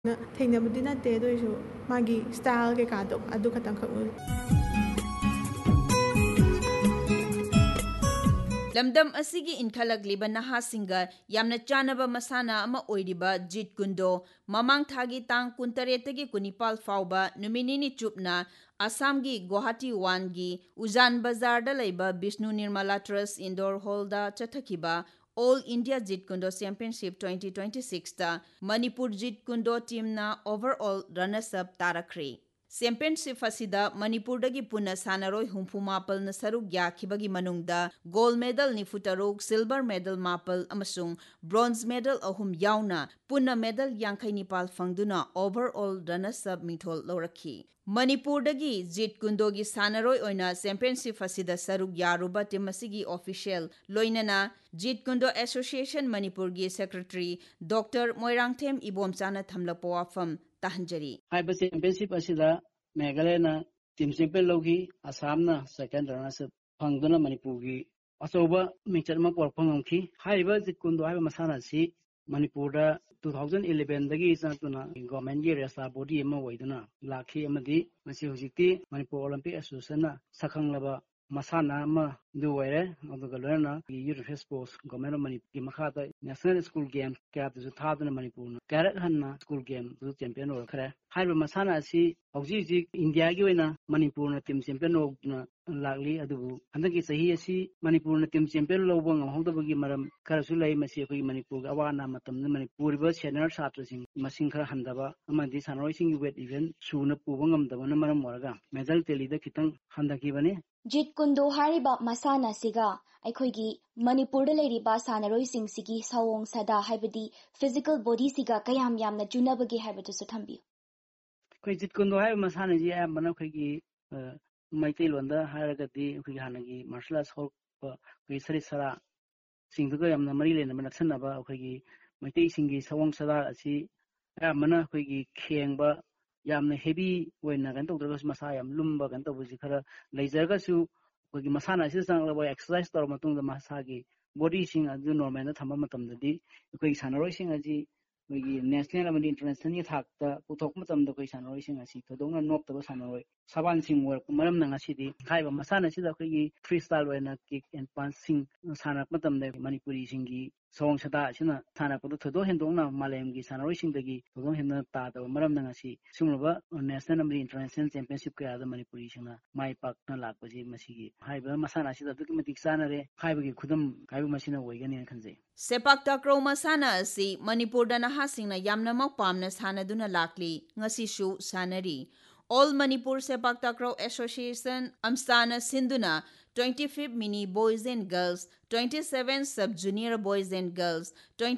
ꯊꯦꯡꯅꯕꯗꯤ ꯅꯠꯇꯦ ꯑꯗꯨ ꯑꯣꯏꯔꯁꯨ ꯃꯥꯒꯤ ꯁ꯭ꯇꯥꯏꯜ ꯀꯩꯀꯥꯗꯣ ꯑꯗꯨ ꯈꯛꯇꯪꯈꯛ ꯎꯏ꯫ ꯂꯝꯗꯝ ꯑꯁꯤꯒꯤ ꯏꯟꯈꯠꯂꯛꯂꯤꯕ ꯅꯍꯥꯁꯤꯡꯒ ꯌꯥꯝꯅ ꯆꯥꯟꯅꯕ ꯃꯁꯥꯟꯅ ꯑꯃ ꯑꯣꯏꯔꯤꯕ ꯖꯤꯠ ꯀꯨꯟꯗꯣ ꯃꯃꯥꯡ ꯊꯥꯒꯤ ꯇꯥꯡ 18ꯇꯒꯤ 19 ꯐꯥꯎꯕ ꯅꯨꯃꯤꯠ ꯅꯤꯅꯤ ꯆꯨꯞꯅ ꯑꯁꯥꯝꯒꯤ ꯒꯨꯋꯥꯍꯥꯇꯤ 1ꯒꯤ ꯎꯖꯥꯟ ꯕꯖꯥꯔꯗ ꯂꯩꯕ ꯕꯤꯁꯅꯨ ꯅꯤꯔꯃꯂꯥ ꯇ꯭ꯔꯁ ꯏꯟꯗꯣꯔ ꯍꯣꯜꯗ ꯆꯠꯊꯈꯤꯕ ꯑꯣꯜ ꯏꯟꯗꯤꯌꯥ ꯖꯤꯠ ꯀꯨꯟꯗꯣ ꯆꯦꯝꯄꯤꯌꯟꯁꯤꯞ 2026ꯇ ꯃꯅꯤꯄꯨꯔ ꯖꯤꯠ ꯀꯨꯟꯗꯣ ꯇꯤꯝꯅ ꯑꯣꯚꯔꯑꯣꯜ ꯔꯅꯔꯁ ꯑꯞ ꯇꯥꯔꯛꯈ꯭ꯔꯦ꯫ ꯆꯦꯝꯄꯤꯌꯟꯁꯤꯞ ꯑꯁꯤꯗ ꯃꯅꯤꯄꯨꯔꯗꯒꯤ ꯄꯨꯟꯅ ꯁꯥꯟꯅꯔꯣꯏ 64ꯅ ꯁꯔꯨꯛ ꯌꯥꯈꯤꯕꯒꯤ ꯃꯅꯨꯡꯗ ꯒꯣꯜꯗ ꯃꯦꯗꯜ 94, ꯁꯤꯜꯚꯔ ꯃꯦꯗꯜ 4 ꯑꯃꯁꯨꯡ ꯕ꯭ꯔꯣꯟꯖ ꯃꯦꯗꯜ 3 ꯌꯥꯎꯅ ꯄꯨꯟꯅ ꯃꯦꯗꯜ 59 ꯐꯪꯗꯨꯅ ꯑꯣꯚꯔꯑꯣꯜ ꯔꯅꯔꯁ ꯑꯞ ꯃꯤꯡꯊꯣꯜ ꯂꯧꯔꯛꯈꯤ꯫ ꯃꯅꯤꯄꯨꯔꯗꯒꯤ ꯖꯤꯠ ꯀꯨꯟꯗꯣꯒꯤ ꯁꯥꯟꯅꯔꯣꯏ ꯑꯣꯏꯅ ꯆꯦꯝꯄꯤꯌꯟꯁꯤꯞ ꯑꯁꯤꯗ ꯁꯔꯨꯛ ꯌꯥꯔꯨꯕ ꯇꯤꯝ ꯑꯁꯤꯒꯤ ꯑꯣꯐꯤꯁꯤꯌꯦꯜ ꯂꯣꯏꯅꯅ ꯖꯤꯠ ꯀꯨꯟꯗꯣ ꯑꯦꯁꯣꯁꯤꯌꯦꯁꯟ ꯃꯅꯤꯄꯨꯔꯒꯤ ꯁꯦꯀ꯭ꯔꯦꯇꯔꯤ ꯗꯣꯛꯇꯔ ꯃꯣꯏꯔꯥꯡꯊꯦꯝ ꯏꯕꯣꯝꯆꯥꯅ ꯊꯝꯂꯛꯄ ꯋꯥꯐꯝ ꯇꯥꯍꯟꯖꯔꯤ꯫ ꯍꯥꯏꯕ ꯆꯦꯝꯄꯤꯌꯟꯁꯤꯞ ꯑꯁꯤꯗ ꯃꯦꯘꯥꯂꯌꯥꯅ ꯇꯤꯝ ꯆꯦꯝꯄꯤꯌꯟ ꯂꯧꯈꯤ, ꯑꯁꯥꯝꯅ ꯁꯦꯀꯦꯟ ꯔꯅꯔꯁ ꯑꯞ ꯐꯪꯗꯨꯅ ꯃꯅꯤꯄꯨꯔꯒꯤ ꯑꯆꯧꯕ ꯃꯤꯡꯆꯠ ꯑꯃ ꯄꯨꯔꯛꯄ ꯉꯝꯈꯤ꯫ ꯍꯥꯏꯔꯤꯕ ꯖꯤꯠ ꯀꯨꯟꯗꯣ ꯍꯥꯏꯕ ꯃꯁꯥꯟꯅ ꯑꯁꯤ ꯃꯅꯤꯄꯨꯔꯗ 2011ꯗꯒꯤ ꯆꯪꯂꯛꯇꯨꯅ ꯒꯣꯔꯃꯦꯟꯒꯤ ꯔꯦꯖꯤꯁꯇꯥꯔ ꯕꯣꯗꯤ ꯑꯃ ꯑꯣꯏꯗꯨꯅ ꯂꯥꯛꯈꯤ ꯑꯃꯗꯤ ꯃꯁꯤ ꯍꯧꯖꯤꯛꯇꯤ ꯃꯅꯤꯄꯨꯔ ꯑꯣꯂꯤꯝꯄꯤꯛ ꯑꯦꯁꯣꯁꯤꯌꯦꯁꯟꯅ ꯁꯛꯈꯪꯂꯕ ꯃꯁꯥꯟꯅ ꯑꯃ ꯑꯣꯏꯔꯦ꯫ ꯑꯗꯨꯒ ꯂꯣꯏꯅꯅ ꯌꯨꯠ ꯑꯦꯐꯦꯌꯔꯁ ꯁ꯭ꯄꯣꯔꯠꯁ ꯒꯚꯔꯟꯃꯦꯟꯠ ꯑꯣꯐ ꯃꯅꯤꯄꯨꯔꯒꯤ ꯃꯈꯥꯗ ꯅꯦꯁꯅꯦꯜ ꯁ꯭ꯀꯨꯜ ꯒꯦꯝ ꯀꯌꯥꯗꯁꯨ ꯊꯥꯗꯨꯅ ꯃꯅꯤꯄꯨꯔꯅ ꯀꯌꯥꯔꯛ ꯍꯟꯅ ꯁ꯭ꯀꯨꯜ ꯒꯦꯝꯗꯁꯨ ꯆꯦꯝꯄꯤꯌꯟ ꯑꯣꯏꯔꯛꯈ꯭ꯔꯦ꯫ ꯍꯥꯏꯔꯤꯕ ꯃꯁꯥꯟꯅ ꯑꯁꯤ ꯍꯧꯖꯤꯛ ꯏꯟꯗꯤꯌꯥꯒꯤ ꯑꯣꯏꯅ ꯃꯅꯤꯄꯨꯔꯅ ꯇꯤꯝ ꯆꯦꯝꯄꯤꯌꯟ ꯑꯣꯏꯗꯨꯅ ꯂꯥꯛꯂꯤ꯫ ꯑꯗꯨꯕꯨ ꯍꯟꯗꯛꯀꯤ ꯆꯍꯤ ꯑꯁꯤ ꯃꯅꯤꯄꯨꯔꯅ ꯇꯤꯝ ꯆꯦꯝꯄꯤꯌꯟ ꯂꯧꯕ ꯉꯝꯍꯧꯗꯕꯒꯤ ꯃꯔꯝ ꯈꯔꯁꯨ ꯂꯩ꯫ ꯃꯁꯤ ꯑꯩꯈꯣꯏꯒꯤ ꯃꯅꯤꯄꯨꯔꯒꯤ ꯑꯋꯥ ꯑꯅꯥ ꯃꯇꯝꯗ ꯃꯅꯤꯄꯨꯔꯤꯕ ꯁꯦꯅꯤꯌꯔ ꯁꯥꯇ꯭ꯔꯁꯤꯡ ꯃꯁꯤꯡ ꯈꯔ ꯍꯟꯊꯕ ꯑꯃꯗꯤ ꯁꯥꯟꯅꯔꯣꯏꯁꯤꯡꯒꯤ ꯋꯦꯠ ꯏꯚꯦꯟ ꯁꯨꯅ ꯄꯨꯕ ꯉꯝꯗꯕꯅ ꯃꯔꯝ ꯑꯣꯏꯔꯒ ꯃꯦꯗꯜ ꯇꯦꯂꯤꯗ ꯈꯤꯇꯪ ꯍꯟꯊꯈꯤꯕꯅꯤ꯫ ꯖꯤꯠ ꯀꯨꯟꯗꯣ ꯍꯥꯏꯔꯤꯕ ꯃꯁꯥꯟꯅꯁꯤꯒ ꯑꯩꯈꯣꯏꯒꯤ ꯃꯅꯤꯄꯨꯔꯗ ꯂꯩꯔꯤꯕ ꯁꯥꯟꯅꯔꯣꯏꯁꯤꯡꯁꯤꯒꯤ ꯁꯑꯣꯡ ꯁꯥꯗꯥ ꯍꯥꯏꯕꯗꯤ ꯐꯤꯖꯤꯀꯦꯜ ꯕꯣꯗꯤꯁꯤꯒ ꯀꯌꯥꯝ ꯌꯥꯝꯅ ꯆꯨꯅꯕꯒꯦ ꯍꯥꯏꯕꯗꯨꯁꯨ ꯊꯝꯕꯤꯌꯨ꯫ ꯑꯩꯈꯣꯏ ꯖꯤꯠ ꯀꯨꯟꯗꯣ ꯍꯥꯏꯕ ꯃꯁꯥꯟꯅꯁꯤ ꯑꯌꯥꯝꯕꯅ ꯑꯩꯈꯣꯏꯒꯤ ꯃꯩꯇꯩꯂꯣꯟꯗ ꯍꯥꯏꯔꯒꯗꯤ ꯑꯩꯈꯣꯏꯒꯤ ꯍꯥꯟꯅꯒꯤ ꯃꯥꯔꯁꯦꯜ ꯑꯥꯔꯠꯁ ꯍꯧꯔꯛꯄ ꯑꯩꯈꯣꯏꯒꯤ ꯁꯔꯤꯠ ꯁꯔꯥ ꯁꯤꯡꯗꯨꯒ ꯌꯥꯝꯅ ꯃꯔꯤ ꯂꯩꯅꯕ ꯅꯛꯁꯟꯅꯕ ꯑꯩꯈꯣꯏꯒꯤ ꯃꯩꯇꯩꯁꯤꯡꯒꯤ ꯁꯑꯣꯡ ꯁꯥꯗꯥ ꯑꯁꯤ ꯑꯌꯥꯝꯕꯅ ꯑꯩꯈꯣꯏꯒꯤ ꯈꯦꯡꯕ, ꯌꯥꯝꯅ ꯍꯦꯚꯤ ꯑꯣꯏꯅ ꯇꯧꯗ꯭ꯔꯒꯁꯨ ꯃꯁꯥ ꯌꯥꯝ ꯂꯨꯝꯕ ꯇꯧꯕꯁꯤ ꯈꯔ ꯂꯩꯖꯔꯒꯁꯨ ꯑꯩꯈꯣꯏꯒꯤ ꯃꯁꯥꯟꯅ ꯑꯁꯤꯗ ꯆꯪꯂꯛꯂꯕ ꯑꯦꯛꯁꯔꯁꯥꯏꯁ ꯇꯧꯔꯕ ꯃꯇꯨꯡꯗ ꯃꯁꯥꯒꯤ ꯕꯣꯗꯤꯁꯤꯡ ꯑꯗꯨ ꯅꯣꯔꯃꯦꯜꯗ ꯊꯝꯕ ꯃꯇꯝꯗꯗꯤ ꯑꯩꯈꯣꯏꯒꯤ ꯁꯥꯟꯅꯔꯣꯏꯁꯤꯡ ꯑꯁꯤ ꯑꯩꯈꯣꯏꯒꯤ ꯅꯦꯁꯅꯦꯜ ꯑꯃꯗꯤ ꯏꯟꯇꯔꯅꯦꯁꯅꯦꯜꯒꯤ ꯊꯥꯛꯇ ꯄꯨꯊꯣꯛꯄ ꯃꯇꯝꯗ ꯑꯩꯈꯣꯏ ꯁꯥꯟꯅꯔꯣꯏꯁꯤꯡ ꯑꯁꯤ ꯊꯣꯏꯗꯣꯛꯅ ꯅꯣꯞꯇꯕ ꯁꯥꯟꯅꯔꯣꯏ ꯁꯕꯥꯟꯁꯤꯡ ꯑꯣꯏꯔꯛꯄ ꯃꯔꯝꯅ ꯉꯁꯤꯗꯤ ꯍꯥꯏꯔꯤꯕ ꯃꯁꯥꯟꯅ ꯑꯁꯤꯗ ꯑꯩꯈꯣꯏꯒꯤ ꯐ꯭ꯔꯤ ꯁ꯭ꯇꯥꯏꯜ ꯑꯣꯏꯅ ꯀꯤꯛ ꯑꯦꯟ ꯄꯟꯆꯁꯤꯡ ꯁꯥꯟꯅꯔꯛꯄ ꯃꯇꯝꯗ ꯃꯅꯤꯄꯨꯔꯤꯁꯤꯡꯒꯤ ꯁꯑꯣꯡ ꯁꯥꯗꯥ ꯑꯁꯤꯅ ꯁꯥꯟꯅꯔꯛꯄꯗ ꯊꯣꯏꯗꯣꯛ ꯍꯦꯟꯗꯣꯛꯅ ꯃꯥꯂꯦꯝꯒꯤ ꯁꯥꯟꯅꯔꯣꯏꯁꯤꯡꯗꯒꯤ ꯊꯣꯏꯗꯣꯛ ꯍꯦꯟꯗꯣꯛꯅ ꯇꯥꯗꯕ ꯃꯔꯝꯅ ꯉꯁꯤ ꯁꯤꯒꯨꯝꯂꯕ ꯅꯦꯁꯅꯦꯜ ꯑꯃꯗꯤ ꯏꯟꯇꯔꯅꯦꯁꯅꯦꯜ ꯆꯦꯝꯄꯤꯌꯟꯁꯤꯞ ꯀꯌꯥꯗ ꯃꯅꯤꯄꯨꯔꯤꯁꯤꯡꯅ ꯃꯥꯏ ꯄꯥꯛꯅ ꯂꯥꯛꯄꯁꯤ ꯃꯁꯤꯒꯤ ꯍꯥꯏꯔꯤꯕ ꯃꯁꯥꯟꯅ ꯑꯁꯤꯗ ꯑꯗꯨꯛꯀꯤ ꯃꯇꯤꯛ ꯆꯥꯟꯅꯔꯦ ꯍꯥꯏꯕꯒꯤ ꯈꯨꯗꯝ ꯍꯥꯏꯕ ꯃꯁꯤꯅ ꯑꯣꯏꯒꯅꯤꯅ ꯈꯟꯖꯩ꯫ ꯁꯦꯄꯥꯛ ꯇꯥꯀ꯭ꯔꯣ ꯃꯁꯥꯟꯅ ꯑꯁꯤ ꯃꯅꯤꯄꯨꯔꯗ ꯅꯍꯥꯁꯤꯡꯅ ꯌꯥꯝꯅꯃꯛ ꯄꯥꯝꯅ ꯁꯥꯟꯅꯗꯨꯅ ꯂꯥꯛꯂꯤ, ꯉꯁꯤꯁꯨ ꯁꯥꯟꯅꯔꯤ꯫ ꯑꯣꯜ ꯃꯅꯤꯄꯨꯔ ꯁꯦꯄꯥꯛ ꯇꯥꯀ꯭ꯔꯣ ꯑꯦꯁꯣꯁꯤꯌꯦꯁꯟ ꯑꯝꯁꯇꯥꯅ ꯁꯤꯟꯗꯨꯅ 25 ꯃꯤꯅꯤ ꯕꯣꯏꯖ ꯑꯦꯟ ꯒꯔꯜꯁ, 27 ꯁꯕ junior ꯕꯣꯏꯖ N girls,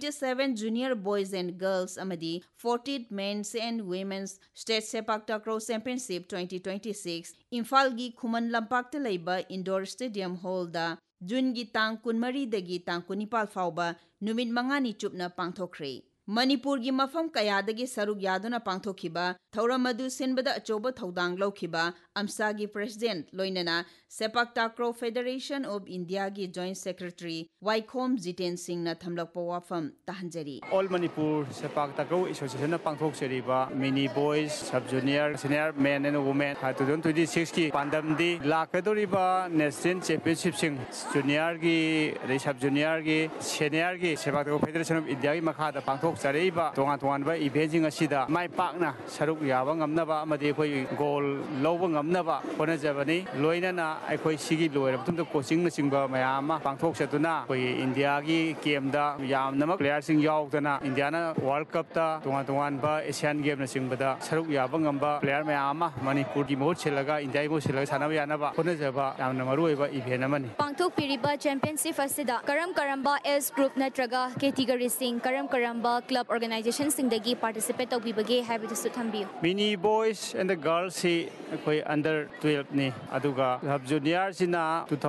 27 junior ꯕꯣꯏꯖ N girls ꯑꯃꯗꯤ 40 ꯃꯦꯟꯁ N women's state ꯁꯦꯄꯥꯛ takraw championship 2026 ꯏꯝꯐꯥꯜꯒꯤ ꯈꯨꯃꯟ ꯂꯝꯄꯥꯛꯇ ꯂꯩꯕ ꯏꯟꯗꯣꯔ ꯁ꯭ꯇꯦꯗꯤꯌꯝ ꯍꯣꯜꯗ ꯖꯨꯟꯒꯤ ꯇꯥꯡ 24ꯗꯒꯤ ꯇꯥꯡ 19 ꯐꯥꯎꯕ ꯅꯨꯃꯤꯠ 5ꯅꯤ ꯆꯨꯞꯅ ꯄꯥꯡꯊꯣꯛꯈ꯭ꯔꯦ꯫ ꯃꯅꯤꯄꯨꯔꯒꯤ ꯃꯐꯝ ꯀꯌꯥꯗꯒꯤ ꯁꯔꯨꯛ ꯌꯥꯗꯨꯅ ꯄꯥꯡꯊꯣꯛꯈꯤꯕ ꯊꯧꯔꯝ ꯑꯗꯨ ꯁꯤꯟꯕꯗ ꯑꯆꯧꯕ ꯊꯧꯗꯥꯡ ꯂꯧꯈꯤꯕ ꯑꯝꯁꯥꯒꯤ ꯄ꯭ꯔꯦꯁꯤꯗꯦꯟꯠ ꯂꯣꯏꯅꯅ ꯁꯦꯄꯥꯛ ꯇꯥꯀ꯭ꯔꯣ ꯐꯦꯗꯔꯦꯁꯟ ꯑꯣꯐ ꯏꯟꯗꯤꯌꯥꯒꯤ ꯖꯣꯏꯟꯠ ꯁꯦꯀ꯭ꯔꯦꯇꯔꯤ ꯋꯥꯏꯈꯣꯝ ꯖꯤꯇꯦꯟ ꯁꯤꯡꯅ ꯊꯝꯂꯛꯄ ꯋꯥꯐꯝ ꯇꯥꯍꯟꯖꯔꯤ꯫ ꯑꯣꯜ ꯃꯅꯤꯄꯨꯔ ꯁꯦꯄꯥꯛ ꯇꯥꯀ꯭ꯔꯣ ꯑꯦꯁꯣꯁꯤꯌꯦꯁꯟꯅ ꯄꯥꯡꯊꯣꯛꯆꯔꯤꯕ ꯃꯤꯅꯤ ꯕꯣꯏꯁ, ꯁꯕ junior, senior main N women 2026ꯀꯤ ꯄꯥꯟꯗꯝꯗꯤ ꯂꯥꯛꯀꯗꯧꯔꯤꯕ ꯅꯦꯁꯅꯦꯜ ꯆꯦꯝꯄꯤꯌꯟꯁꯤꯞꯁꯤꯡ ꯖꯨꯅꯤꯌꯔꯒꯤ ꯑꯗꯩ ꯁꯕ ꯖꯨꯅꯤꯌꯔꯒꯤ, ꯁꯦꯅꯤꯌꯔꯒꯤ ꯁꯦꯄꯥꯛ ꯇꯥꯀ꯭ꯔꯣ ꯐꯦꯗꯔꯦꯁꯟ ꯑꯣꯐ ꯏꯟꯗꯤꯌꯥꯒꯤ ꯃꯈꯥꯗ ꯄꯥꯡꯊꯣꯛꯆꯔꯛꯏꯕ ꯇꯣꯉꯥꯟ ꯇꯣꯉꯥꯟꯕ ꯏꯚꯦꯟꯠꯁꯤꯡ ꯑꯁꯤꯗ ꯃꯥꯏ ꯄꯥꯛꯅ ꯁꯔꯨꯛ ꯌꯥꯕ ꯉꯝꯅꯕ ꯑꯃꯗꯤ ꯑꯩꯈꯣꯏ ꯒꯣꯜ ꯂꯧꯕ ꯉꯝꯅꯕ ꯍꯣꯠꯅꯖꯕꯅꯤ꯫ ꯂꯣꯏꯅꯅ ꯑꯩꯈꯣꯏ ꯁꯤꯒꯤ ꯂꯣꯏꯔꯕ ꯃꯇꯨꯡꯗ ꯀꯣꯆꯤꯡꯅꯆꯤꯡꯕ ꯃꯌꯥꯝ ꯑꯃ ꯄꯥꯡꯊꯣꯛꯆꯗꯨꯅ ꯑꯩꯈꯣꯏꯒꯤ ꯏꯟꯗꯤꯌꯥꯒꯤ ꯒꯦꯝꯗ ꯌꯥꯝꯅꯃꯛ ꯄ꯭ꯂꯦꯌꯔꯁꯤꯡ ꯌꯥꯎꯗꯅ ꯏꯟꯗꯤꯌꯥꯅ ꯋꯥꯔꯜ ꯀꯞꯇ ꯇꯣꯉꯥꯟ ꯇꯣꯉꯥꯟꯕ ꯑꯦꯁꯤꯌꯥꯟ ꯒꯦꯝꯅꯆꯤꯡꯕꯗ ꯁꯔꯨꯛ ꯌꯥꯕ ꯉꯝꯕ ꯄ꯭ꯂꯦꯌꯔ ꯃꯌꯥꯝ ꯑꯃ ꯃꯅꯤꯄꯨꯔꯒꯤ ꯃꯍꯨꯠ ꯁꯤꯜꯂꯒ ꯏꯟꯗꯤꯌꯥꯒꯤ ꯃꯍꯨꯠ ꯁꯤꯜꯂꯒ ꯁꯥꯟꯅꯕ ꯌꯥꯅꯕ ꯍꯣꯠꯅꯖꯕ ꯌꯥꯝꯅ ꯃꯔꯨꯑꯣꯏꯕ ꯏꯚꯦꯟꯠ ꯑꯃꯅꯤ꯫ ꯄꯥꯡꯊꯣꯛꯄꯤꯔꯤꯕ ꯆꯦꯝꯄꯤꯌꯟꯁꯤꯞ ꯑꯁꯤꯗ ꯀꯔꯝꯕ ꯑꯦꯖ ꯒ꯭ꯔꯨꯞ ꯅꯠꯇ꯭ꯔꯒ ꯀꯦꯇꯤꯒꯣꯔꯤꯁꯤꯡ ꯀꯔꯝꯕ ꯀ꯭ꯂꯕ ꯑꯣꯔꯒꯅꯥꯏꯖꯦꯁꯟꯁꯤꯡꯗꯒꯤ ꯄꯥꯔꯇꯤꯁꯤꯄꯦꯠ ꯇꯧꯕꯤꯕꯒꯦ ꯍꯥꯏꯕꯗꯨꯁꯨ ꯊꯝꯕꯤꯌꯨ꯫ ꯃꯤꯅꯤ ꯕꯣꯏꯁ ꯑꯦꯟ ꯗ ꯒꯔꯜꯁꯤ ꯑꯩꯈꯣꯏ ꯑꯟꯗꯔ 12ꯅꯤ, ꯑꯗꯨꯒ ꯁꯕ ꯖꯨꯅꯤꯌꯔꯁꯤꯅ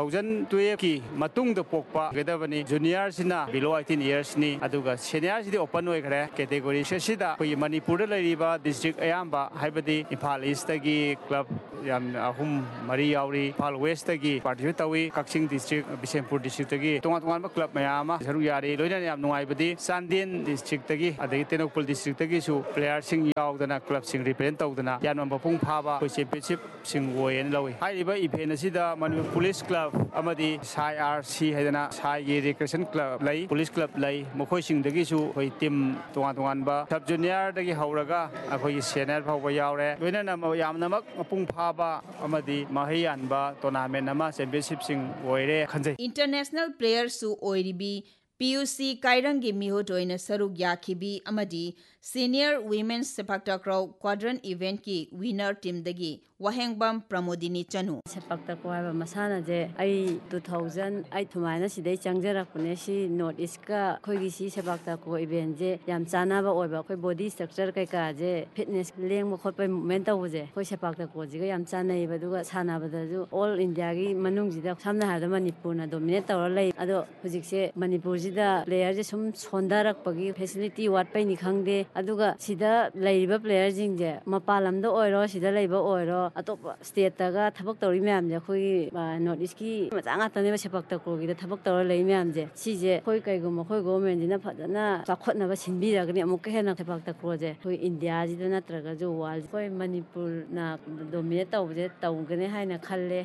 2012ꯀꯤ ꯃꯇꯨꯡꯗ ꯄꯣꯛꯄ ꯑꯣꯏꯒꯗꯕꯅꯤ, ꯖꯨꯅꯤꯌꯔꯁꯤꯅ ꯕꯤꯂꯣ 18 ꯏꯌꯔꯁꯅꯤ, ꯑꯗꯨꯒ ꯁꯦꯅꯤꯌꯔꯁꯤꯗꯤ ꯑꯣꯄꯟ ꯑꯣꯏꯈ꯭ꯔꯦ꯫ ꯀꯦꯇꯦꯒꯣꯔꯤꯁ ꯑꯁꯤꯗ ꯑꯩꯈꯣꯏꯒꯤ ꯃꯅꯤꯄꯨꯔꯗ ꯂꯩꯔꯤꯕ ꯗꯤꯁꯇ꯭ꯔꯤꯛ ꯑꯌꯥꯝꯕ ꯍꯥꯏꯕꯗꯤ ꯏꯝꯐꯥꯜ ꯏꯁꯇꯒꯤ ꯀ꯭ꯂꯕ ꯌꯥꯝꯅ 3-4 ꯌꯥꯎꯔꯤ, ꯏꯝꯐꯥꯜ ꯋꯦꯁꯇꯒꯤ ꯄꯥꯔꯇꯤꯁꯤꯄꯦꯠ ꯇꯧꯏ, ꯀꯛꯆꯤꯡ ꯗꯤꯁꯇ꯭ꯔꯤꯛ, ꯕꯤꯁꯦꯝꯄꯨꯔ ꯗꯤꯁꯇ꯭ꯔꯤꯛꯇꯒꯤ ꯇꯣꯉꯥꯟ ꯇꯣꯉꯥꯟꯕ ꯀ꯭ꯂꯕ ꯃꯌꯥꯝ ꯑꯃ ꯁꯔꯨꯛ ꯌꯥꯔꯤ꯫ ꯂꯣꯏꯅꯅ ꯌꯥꯝ ꯅꯨꯡꯉꯥꯏꯕꯗꯤ ꯆꯥꯟꯗꯦꯜ ꯗꯤꯁꯇ꯭ꯔꯤꯛ तगी अदगी तेनोकपुल डिस्ट्रिक्ट तगी सु प्लेयर सिंग यावदना क्लब सिंग रिप्रेजेंट तौदना यानम मपुंग फाबा कोई चैंपियनशिप सिंग ओयन लवी हाइरिबा event असिदा Manipur police club अमदी Sai RC हैदना Sai गे रिक्रेशन क्लब लई पुलिस क्लब लई मखोय सिंग दगी सु कोई टीम तोंगान तोंगानबा सब जूनियर दगी हौरगा अखोय सीनियर फावबा यावरे लोइना यामनमक मपुंग फाबा अमदी महै आनबा टूर्नामेंट अमा चैंपियनशिप सिंग ओइरे खंजै इंटरनेशनल प्लेयर सु ओइरिबी PUC कायरंगी मिहुत ओइना सरुक याखिबी अमदी सीनियर वुमेन्स सेपाक तक्राउ क्वाड्रन इवेंट की विनर टीम दगी वहेंगबम प्रमोदिनी चनु सेपाक तक्राउ हाइबा मसाना जे आई 2008 थुमाइना सिदै चंगजरकपने सि नॉर्थ ईस्ट का खोइगी सि सेपाक तक्राउ इवेंट जे याम चानाबा ओइबा खोइ बॉडी स्ट्रक्चर कैका जे फिटनेस लेंग खोपै मूवमेंट तौजे खोइ सेपाक तक्राउ जिगा याम चानाइबा दुगा सानाबदजु ऑल इंडिया की मनुंग जिदा सामना हादा मणिपुरना डोमिनेट तौर लै अदो हुजिकसे मणिपुर जिदा प्लेयर जे सुम सोंदारकपगी फैसिलिटी वाटपैनि खंगदे अदुगा सिदा लैरिबा प्लेयर जिंजे मपालमदो ओइरो सिदा लैबा ओइरो अतोप स्टेट तगा थबक तौरि म्याम जे खोइ नॉर्थ ईस्ट की मचांगा तनेबा सेपाक तक्राउगी दा थबक तौर लै म्याम जे सिजे खोइ कैगुम खोइ गवर्नमेंट जिना फजना चाखोतनबा सिनबिरागनि अमुक हेना सेपाक तक्राउ जे खोइ इंडिया जिदा नत्रगा जो वर्ल्ड खोइ मणिपुर ना डोमिनेट तौजे तौगने हाइना खल्ले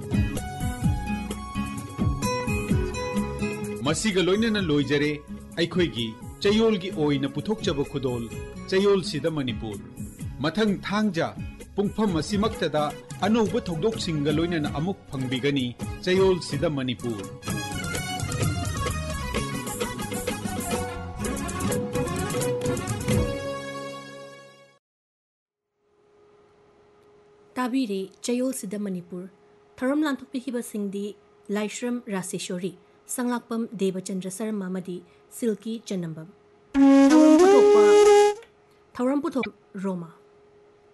मसीगा लोइनना लोइजरे अखोइगी चयोलगी ओइना पुथोकचबा खुदोल चयोल सिदा मणिपुर मथंग थांगजा पुंगफम मसीमक्तदा अनौब थौदोकसिंगा लोइनना अमुक फंगबिगनी चयोल सिदा मणिपुर ताबिरे चयोल सिदा मणिपुर थरम लांथोकपिखिबा सिंगदी लाइश्रम रासेश्वरी संगलाकपम देवचंद्र शर्मा मदी सिल्की चन्नम्बम थौरम पुथोक रोमा